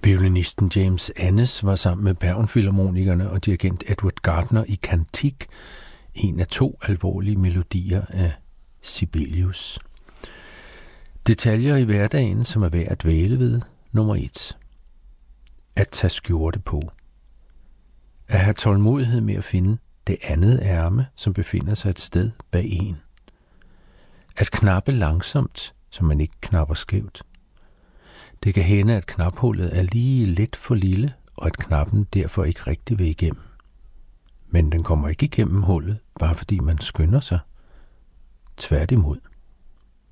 Violinisten James Annes var sammen med Bergenfilharmonikerne og dirigent Edward Gardner i Cantique, en af 2 alvorlige melodier af Sibelius. Detaljer i hverdagen, som er værd at dvæle ved. Nummer 1. At tage skjorte på. At have tålmodighed med at finde det andet ærme, som befinder sig et sted bag en. At knappe langsomt, så man ikke knapper skævt. Det kan hænde, at knaphullet er lige lidt for lille, og at knappen derfor ikke rigtig vil igennem. Men den kommer ikke igennem hullet, bare fordi man skynder sig. Tværtimod.